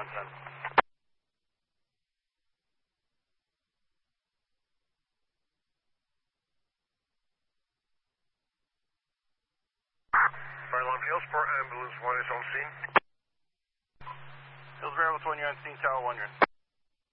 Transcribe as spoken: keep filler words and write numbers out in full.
one ten. Fire alarm Hillsport, ambulance one is on scene. Hillsborough one, you're on scene, tower one, you're in.